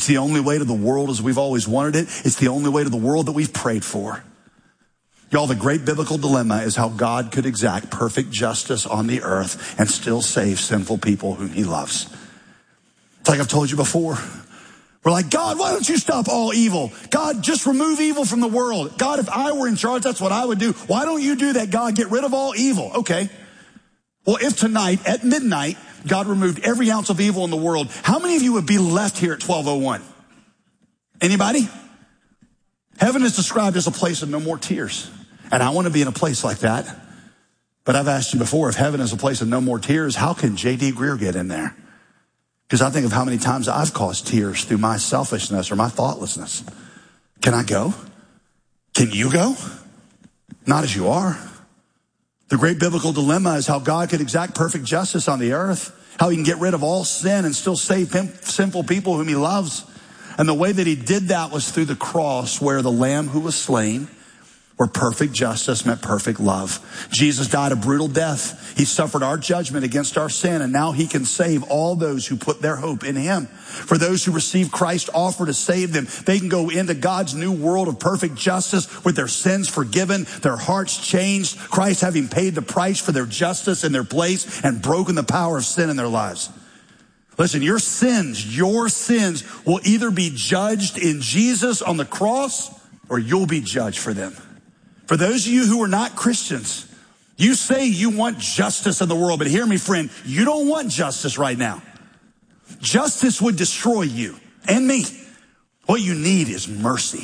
It's the only way to the world as we've always wanted it. It's the only way to the world that we've prayed for. Y'all, the great biblical dilemma is how God could exact perfect justice on the earth and still save sinful people whom he loves. It's like I've told you before. We're like, God, why don't you stop all evil? God, just remove evil from the world. God, if I were in charge, that's what I would do. Why don't you do that, God? Get rid of all evil. Okay. Well, if tonight at midnight, God removed every ounce of evil in the world, how many of you would be left here at 12:01? Anybody? Heaven is described as a place of no more tears. And I want to be in a place like that. But I've asked you before, if heaven is a place of no more tears, how can J.D. Greear get in there? Because I think of how many times I've caused tears through my selfishness or my thoughtlessness. Can I go? Can you go? Not as you are. The great biblical dilemma is how God could exact perfect justice on the earth, how he can get rid of all sin and still save sinful people whom he loves. And the way that he did that was through the cross, where the lamb who was slain, where perfect justice met perfect love. Jesus died a brutal death. He suffered our judgment against our sin, and now he can save all those who put their hope in him. For those who receive Christ's offer to save them, they can go into God's new world of perfect justice with their sins forgiven, their hearts changed, Christ having paid the price for their justice in their place and broken the power of sin in their lives. Listen, your sins will either be judged in Jesus on the cross, or you'll be judged for them. For those of you who are not Christians, you say you want justice in the world, but hear me, friend, you don't want justice right now. Justice would destroy you and me. What you need is mercy.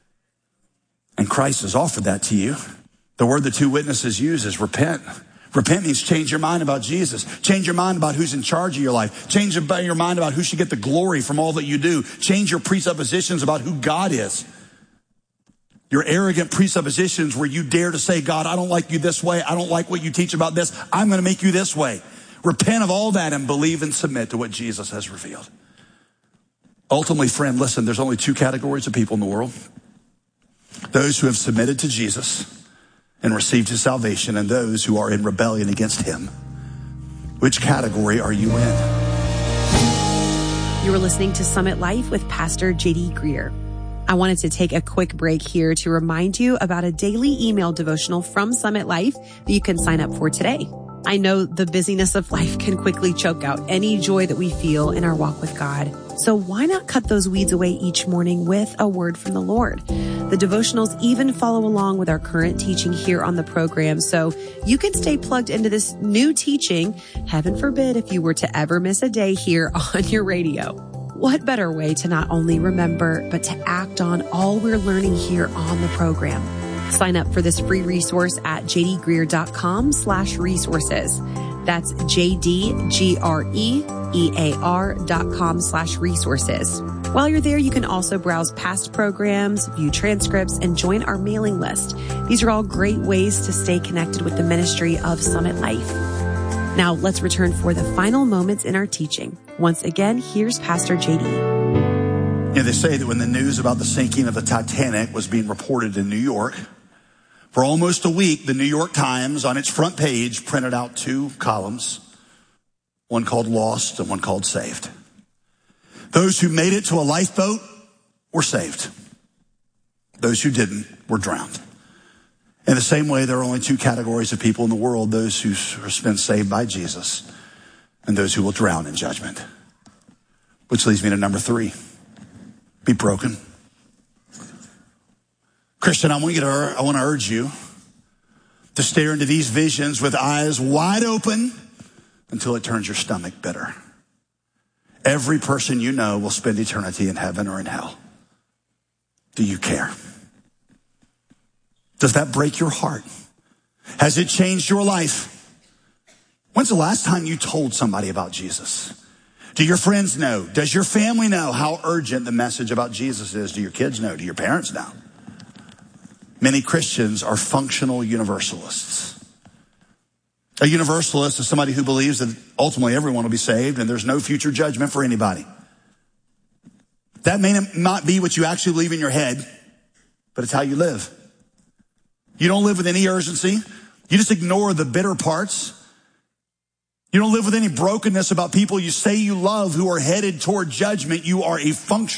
And Christ has offered that to you. The word the two witnesses use is repent. Repent means change your mind about Jesus. Change your mind about who's in charge of your life. Change your mind about who should get the glory from all that you do. Change your presuppositions about who God is. Your arrogant presuppositions where you dare to say, God, I don't like you this way. I don't like what you teach about this. I'm going to make you this way. Repent of all that and believe and submit to what Jesus has revealed. Ultimately, friend, listen, there's only two categories of people in the world. Those who have submitted to Jesus and received his salvation, and those who are in rebellion against him. Which category are you in? You are listening to Summit Life with Pastor J.D. Greear. I wanted to take a quick break here to remind you about a daily email devotional from Summit Life that you can sign up for today. I know the busyness of life can quickly choke out any joy that we feel in our walk with God. So why not cut those weeds away each morning with a word from the Lord? The devotionals even follow along with our current teaching here on the program, so you can stay plugged into this new teaching. Heaven forbid if you were to ever miss a day here on your radio. What better way to not only remember, but to act on all we're learning here on the program? Sign up for this free resource at jdgreear.com/resources. That's jdgreear.com/resources. While you're there, you can also browse past programs, view transcripts, and join our mailing list. These are all great ways to stay connected with the ministry of Summit Life. Now let's return for the final moments in our teaching. Once again, here's Pastor JD. They say that when the news about the sinking of the Titanic was being reported in New York, for almost a week, the New York Times on its front page printed out two columns, one called Lost and one called Saved. Those who made it to a lifeboat were saved. Those who didn't were drowned. In the same way, there are only two categories of people in the world, those who have been saved by Jesus and those who will drown in judgment. Which leads me to number 3. Be broken. Christian, I want to urge you to stare into these visions with eyes wide open until it turns your stomach bitter. Every person you know will spend eternity in heaven or in hell. Do you care? Does that break your heart? Has it changed your life? When's the last time you told somebody about Jesus? Do your friends know? Does your family know how urgent the message about Jesus is? Do your kids know? Do your parents know? Many Christians are functional universalists. A universalist is somebody who believes that ultimately everyone will be saved and there's no future judgment for anybody. That may not be what you actually believe in your head, but it's how you live. You don't live with any urgency. You just ignore the bitter parts. You don't live with any brokenness about people you say you love who are headed toward judgment. You are a functional